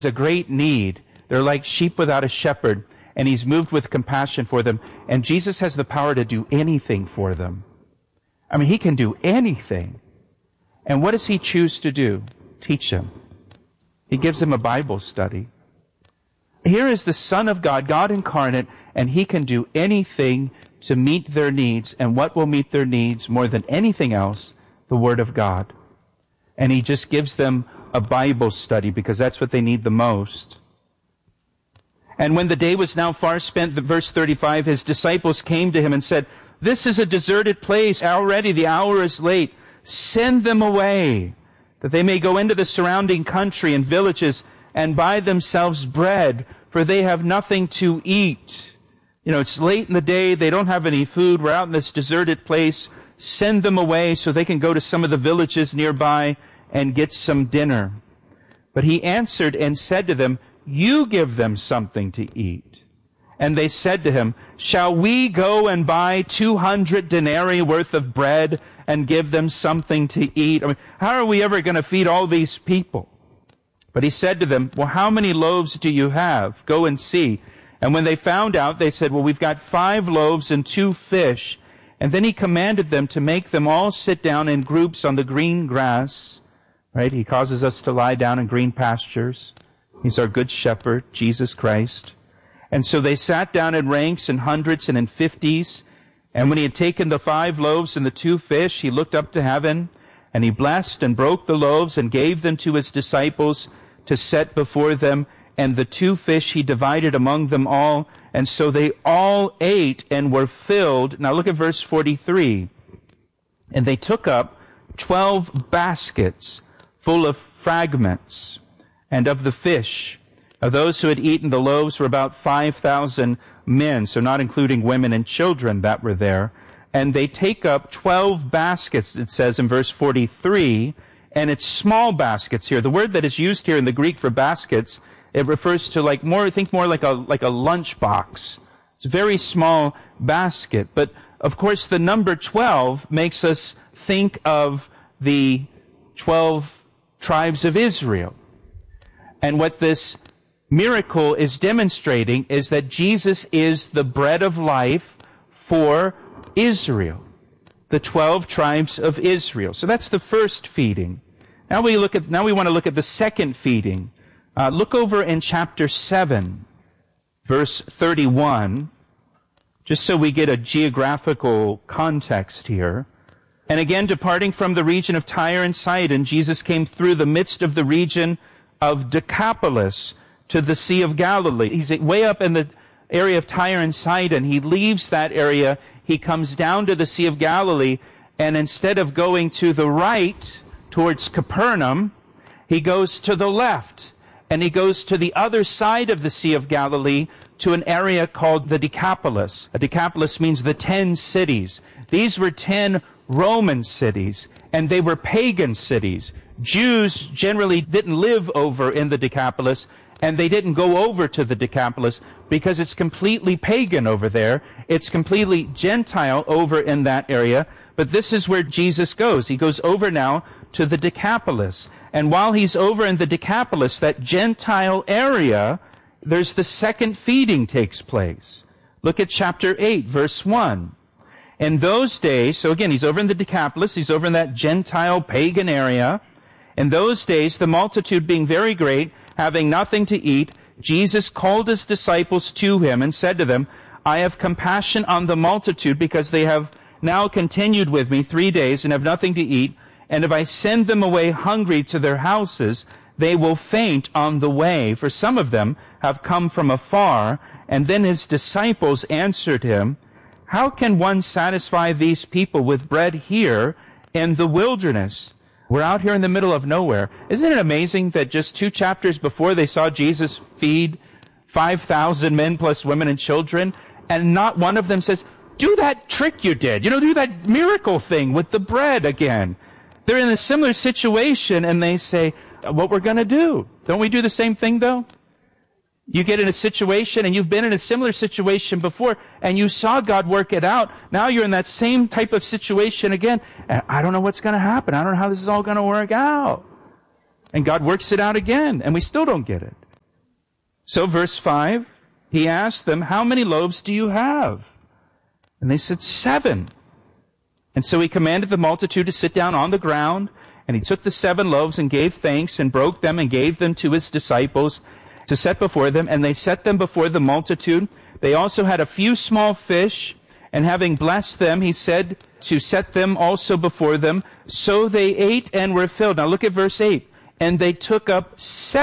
a great need. They're like sheep without a shepherd, and he's moved with compassion for them. And Jesus has the power to do anything for them. I mean, he can do anything. And what does he choose to do? Teach them. He gives them a Bible study. Here is the Son of God, God incarnate, and he can do anything to meet their needs. And what will meet their needs more than anything else? The Word of God. And he just gives them a Bible study because that's what they need the most. And when the day was now far spent, verse 35, his disciples came to him and said, "This is a deserted place. Already the hour is late. Send them away, that they may go into the surrounding country and villages and buy themselves bread, for they have nothing to eat." You know, it's late in the day. They don't have any food. We're out in this deserted place. Send them away so they can go to some of the villages nearby and get some dinner. But he answered and said to them, "You give them something to eat." And they said to him, "Shall we go and buy 200 denarii worth of bread and give them something to eat?" I mean, how are we ever going to feed all these people? But he said to them, "Well, how many loaves do you have? Go and see." And when they found out, they said, "Well, we've got 5 loaves and 2 fish. And then he commanded them to make them all sit down in groups on the green grass. Right? He causes us to lie down in green pastures. He's our good shepherd, Jesus Christ. And so they sat down in ranks in hundreds and in 50s. And when he had taken the 5 loaves and the 2 fish, he looked up to heaven, and he blessed and broke the loaves and gave them to his disciples to set before them. And the 2 fish he divided among them all. And so they all ate and were filled. Now look at verse 43. And they took up 12 baskets full of fragments and of the fish. Of those who had eaten the loaves were about 5,000 men, so not including women and children that were there. And they take up 12 baskets, it says in verse 43, and it's small baskets here. The word that is used here in the Greek for baskets, it refers to like more like a lunch box. It's a very small basket. But of course the number 12 makes us think of the 12 tribes of Israel. And what this miracle is demonstrating is that Jesus is the bread of life for Israel, the 12 tribes of Israel. So that's the first feeding. Now we want to look at the second feeding. Look over in chapter 7, verse 31, just so we get a geographical context here. And again, departing from the region of Tyre and Sidon, Jesus came through the midst of the region of Decapolis to the Sea of Galilee. He's way up in the area of Tyre and Sidon. He leaves that area. He comes down to the Sea of Galilee, and instead of going to the right towards Capernaum, he goes to the left. And he goes to the other side of the Sea of Galilee to an area called the Decapolis. A Decapolis means the 10 cities. These were 10 Roman cities, and they were pagan cities. Jews generally didn't live over in the Decapolis, and they didn't go over to the Decapolis because it's completely pagan over there. It's completely Gentile over in that area. But this is where Jesus goes. He goes over now to the Decapolis. And while he's over in the Decapolis, that Gentile area, there's the second feeding takes place. Look at chapter 8, verse 1. In those days, so again, he's over in the Decapolis, he's over in that Gentile pagan area. In those days, the multitude being very great, having nothing to eat, Jesus called his disciples to him and said to them, "I have compassion on the multitude because they have now continued with me 3 days and have nothing to eat. And if I send them away hungry to their houses, they will faint on the way, for some of them have come from afar." And then his disciples answered him, "How can one satisfy these people with bread here in the wilderness?" We're out here in the middle of nowhere. Isn't it amazing that just 2 chapters before they saw Jesus feed 5,000 men plus women and children, and not one of them says, "Do that trick you did. Do that miracle thing with the bread again." They're in a similar situation, and they say, "What we're going to do." Don't we do the same thing, though? You get in a situation, and you've been in a similar situation before, and you saw God work it out. Now you're in that same type of situation again, and I don't know what's going to happen. I don't know how this is all going to work out. And God works it out again, and we still don't get it. So verse 5, he asked them, how many loaves do you have? And they said, 7. And so he commanded the multitude to sit down on the ground, and he took the 7 loaves and gave thanks and broke them and gave them to his disciples to set before them, and they set them before the multitude. They also had a few small fish, and having blessed them, he said to set them also before them. So they ate and were filled. Now look at verse 8. And they took up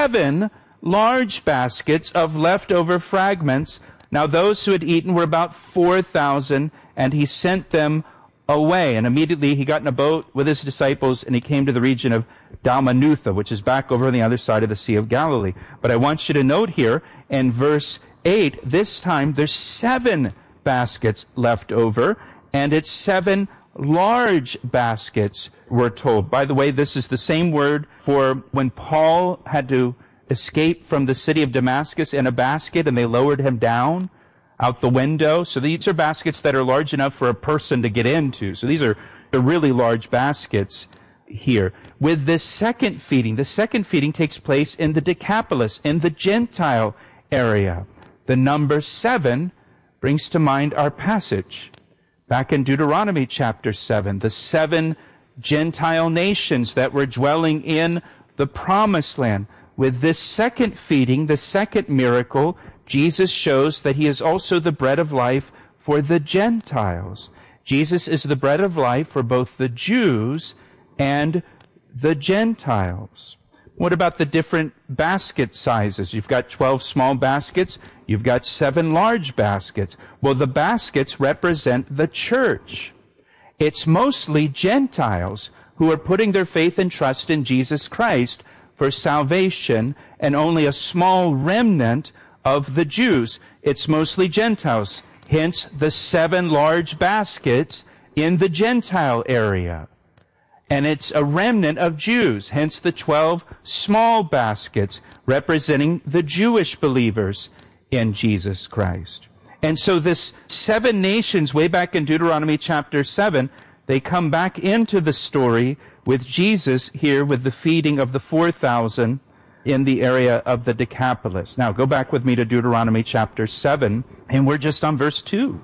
7 large baskets of leftover fragments. Now those who had eaten were about 4,000, and he sent them away. And immediately he got in a boat with his disciples, and he came to the region of Dalmanutha, which is back over on the other side of the Sea of Galilee. But I want you to note here in verse 8, this time there's 7 baskets left over, and it's 7 large baskets, we're told. By the way, this is the same word for when Paul had to escape from the city of Damascus in a basket, and they lowered him down out the window. So these are baskets that are large enough for a person to get into. So these are the really large baskets here. With this second feeding, the second feeding takes place in the Decapolis, in the Gentile area. The number 7 brings to mind our passage back in Deuteronomy chapter 7, the 7 Gentile nations that were dwelling in the promised land. With this second feeding, the second miracle, Jesus shows that he is also the bread of life for the Gentiles. Jesus is the bread of life for both the Jews and the Gentiles. What about the different basket sizes? You've got 12 small baskets. You've got 7 large baskets. Well, the baskets represent the church. It's mostly Gentiles who are putting their faith and trust in Jesus Christ for salvation, and only a small remnant of the Jews. It's mostly Gentiles. Hence the 7 large baskets in the Gentile area. And it's a remnant of Jews. Hence the 12 small baskets representing the Jewish believers in Jesus Christ. And so this 7 nations, way back in Deuteronomy chapter 7, they come back into the story with Jesus here with the feeding of the 4,000 in the area of the Decapolis. Now, go back with me to Deuteronomy chapter 7, and we're just on verse 2.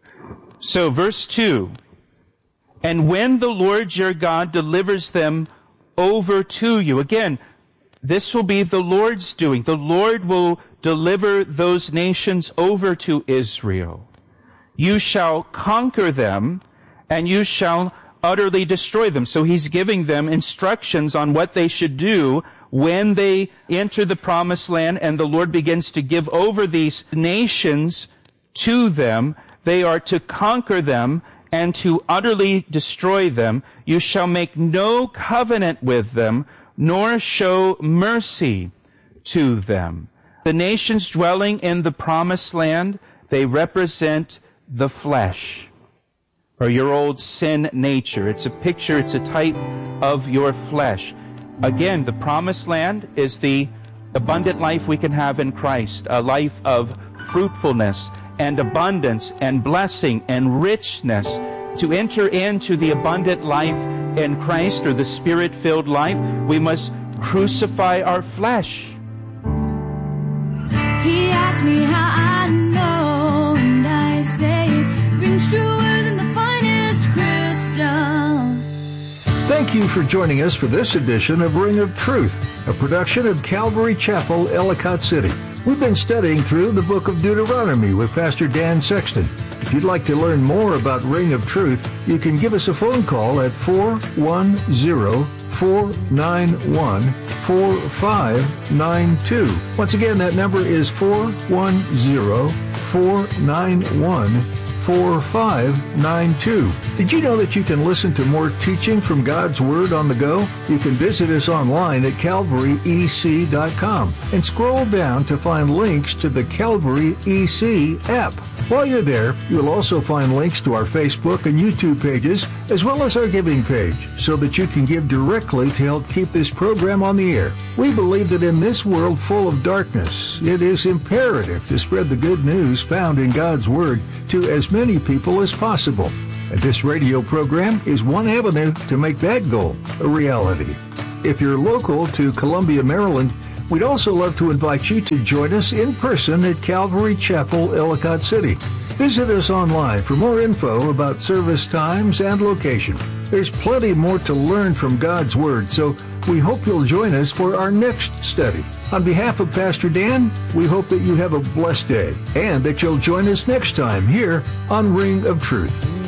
So, verse 2, and when the Lord your God delivers them over to you, again, this will be the Lord's doing. The Lord will deliver those nations over to Israel. You shall conquer them, and you shall utterly destroy them. So he's giving them instructions on what they should do when they enter the promised land and the Lord begins to give over these nations to them. They are to conquer them and to utterly destroy them. You shall make no covenant with them, nor show mercy to them. The nations dwelling in the promised land, they represent the flesh, or your old sin nature. It's a picture, it's a type of your flesh. Again, the promised land is the abundant life we can have in Christ, a life of fruitfulness and abundance and blessing and richness. To enter into the abundant life in Christ, or the Spirit-filled life, we must crucify our flesh. He asked me how I know, and I say it rings truer than the finest crystal. Thank you for joining us for this edition of Ring of Truth, a production of Calvary Chapel, Ellicott City. We've been studying through the book of Deuteronomy with Pastor Dan Sexton. If you'd like to learn more about Ring of Truth, you can give us a phone call at 410-491-4592. Once again, that number is 410-491-4592. Did you know that you can listen to more teaching from God's Word on the go? You can visit us online at calvaryec.com and scroll down to find links to the Calvary EC app. While you're there, you'll also find links to our Facebook and YouTube pages, as well as our giving page, so that you can give directly to help keep this program on the air. We believe that in this world full of darkness, it is imperative to spread the good news found in God's Word to as many people as possible. And this radio program is one avenue to make that goal a reality. If you're local to Columbia, Maryland, We'd also love to invite you to join us in person at Calvary Chapel, Ellicott City. Visit us online for more info about service times and location. There's plenty more to learn from God's Word, so we hope you'll join us for our next study. On behalf of Pastor Dan, we hope that you have a blessed day and that you'll join us next time here on Ring of Truth.